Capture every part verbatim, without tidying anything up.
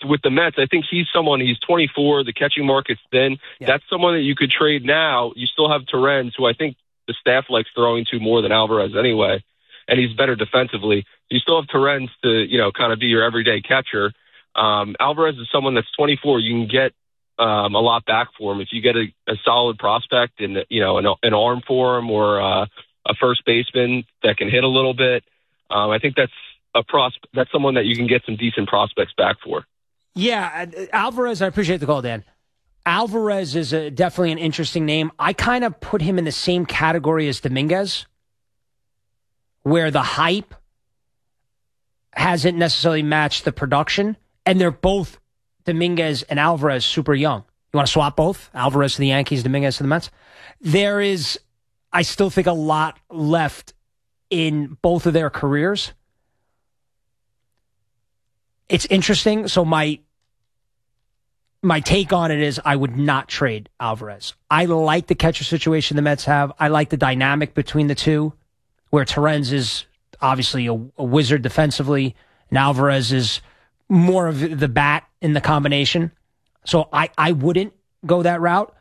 with the Mets, I think he's someone, he's twenty-four, the catching market's thin. Yeah. That's someone that you could trade now. You still have Torrens, who I think the staff likes throwing to more than Alvarez anyway, and he's better defensively. You still have Torrens to, you know, kind of be your everyday catcher. Um, Alvarez is someone that's twenty-four. You can get um, a lot back for him if you get a, a solid prospect and, you know, an, an arm for him or uh, a first baseman that can hit a little bit. Um, I think that's a pros- that's someone that you can get some decent prospects back for. Yeah, Alvarez, I appreciate the call, Dan. Alvarez is a, definitely an interesting name. I kind of put him in the same category as Dominguez, where the hype hasn't necessarily matched the production, and they're both, Dominguez and Alvarez, super young. You want to swap both? Alvarez to the Yankees, Dominguez to the Mets? There is, I still think, a lot left in both of their careers. It's interesting. So my my take on it is I would not trade Alvarez. I like the catcher situation the Mets have. I like the dynamic between the two, where Torrens is obviously a, a wizard defensively, and Alvarez is more of the bat in the combination. So I, I wouldn't go that route.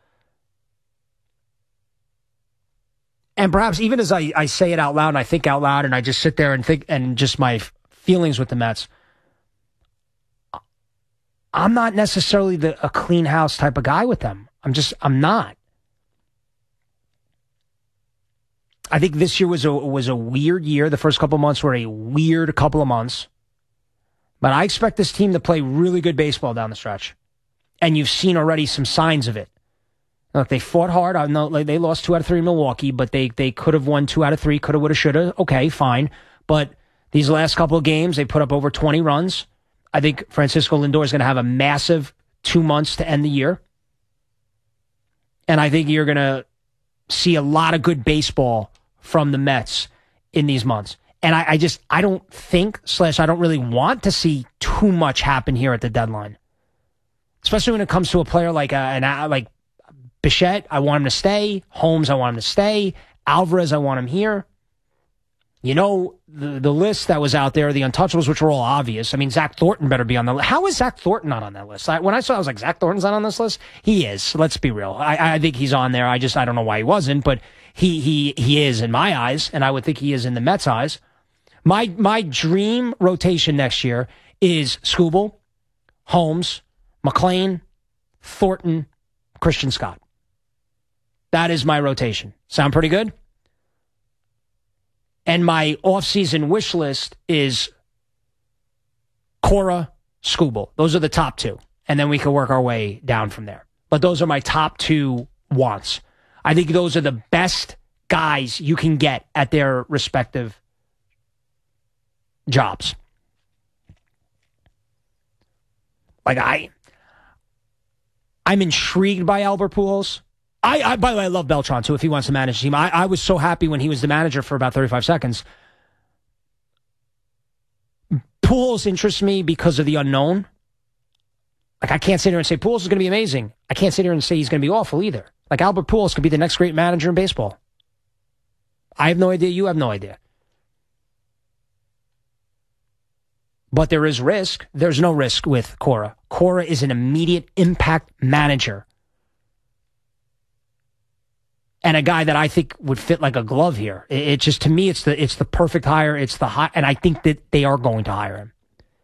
And perhaps even as I, I say it out loud and I think out loud and I just sit there and think, and just my feelings with the Mets, I'm not necessarily the, a clean house type of guy with them. I'm just, I'm not. I think this year was a was a weird year. The first couple of months were a weird couple of months. But I expect this team to play really good baseball down the stretch. And you've seen already some signs of it. Look, they fought hard. I know they lost two out of three in Milwaukee, but they, they could have won two out of three, could have, would have, should have. Okay, fine. But these last couple of games, they put up over twenty runs. I think Francisco Lindor is going to have a massive two months to end the year. And I think you're going to see a lot of good baseball from the Mets in these months. And I, I just, I don't think, slash, I don't really want to see too much happen here at the deadline. Especially when it comes to a player like, uh, an, like Bichette, I want him to stay. Holmes, I want him to stay. Alvarez, I want him here. You know, the, the list that was out there, the untouchables, which were all obvious. I mean, Zach Thornton better be on the list. How is Zach Thornton not on that list? I, when I saw it, I was like, Zach Thornton's not on this list? He is. Let's be real. I, I think he's on there. I just, I don't know why he wasn't, but he, he, he is in my eyes, and I would think he is in the Mets' eyes. My, my dream rotation next year is Skubal, Holmes, McClain, Thornton, Christian Scott. That is my rotation. Sound pretty good? And my off-season wish list is Cora, Skubal. Those are the top two. And then we can work our way down from there. But those are my top two wants. I think those are the best guys you can get at their respective jobs. Like, I, I'm intrigued by Albert Pujols. I, I, by the way, I love Beltran, too, if he wants to manage the team. I, I was so happy when he was the manager for about thirty-five seconds. Pujols interests me because of the unknown. Like, I can't sit here and say Pujols is going to be amazing. I can't sit here and say he's going to be awful either. Like, Albert Pujols could be the next great manager in baseball. I have no idea. You have no idea. But there is risk. There's no risk with Cora. Cora is an immediate impact manager. And a guy that I think would fit like a glove here. It, it just, to me, it's the it's the perfect hire. It's the high, and I think that they are going to hire him.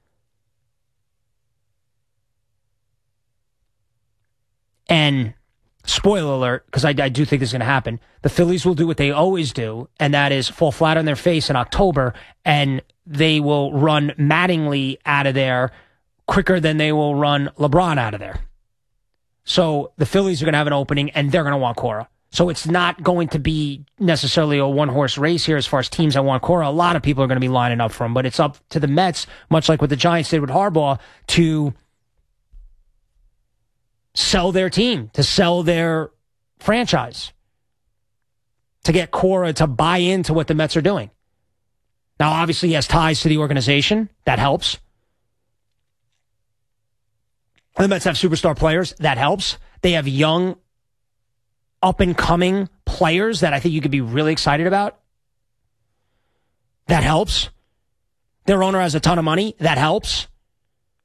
And spoiler alert, because I, I do think this is going to happen, the Phillies will do what they always do, and that is fall flat on their face in October, and they will run Mattingly out of there quicker than they will run LeBron out of there. So the Phillies are going to have an opening, and they're going to want Cora. So it's not going to be necessarily a one-horse race here as far as teams that want Cora. A lot of people are going to be lining up for him, but it's up to the Mets, much like what the Giants did with Harbaugh, to sell their team, to sell their franchise, to get Cora to buy into what the Mets are doing. Now, obviously, he has ties to the organization. That helps. The Mets have superstar players. That helps. They have young, up-and-coming players that I think you could be really excited about. That helps. Their owner has a ton of money. That helps.